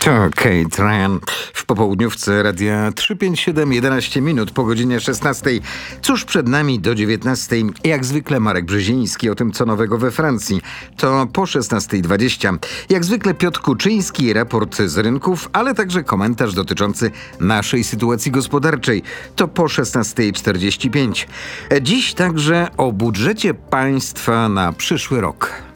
To Kate Ryan w popołudniówce Radia 357, 11 minut po godzinie 16. Cóż przed nami do 19. Jak zwykle Marek Brzeziński o tym, co nowego we Francji. To po 16:20. Jak zwykle Piotr Kuczyński, raport z rynków, ale także komentarz dotyczący naszej sytuacji gospodarczej. To po 16:45. Dziś także o budżecie państwa na przyszły rok.